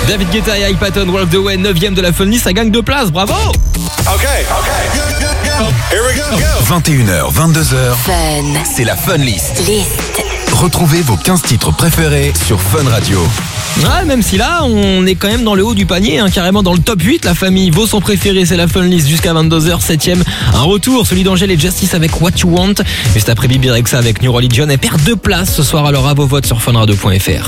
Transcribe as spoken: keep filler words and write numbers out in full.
David Guetta et Ike Patton, Walk the Way, neuvième de la Fun List, ça gagne deux places, bravo. Ok, ok. Here we go. vingt et une heures, vingt-deux heures. Fun. C'est la Fun List. List. Retrouvez vos quinze titres préférés sur Fun Radio. Ouais, même si là, on est quand même dans le haut du panier, hein, carrément dans le top huit, la famille. Vos sons préférés, c'est la Fun List jusqu'à vingt-deux heures, septième. Un retour, celui d'Angèle et Justice avec What You Want. Juste après Bibi Rexha avec New Religion. Elle perd deux places ce soir, alors à vos votes sur funradio point f r.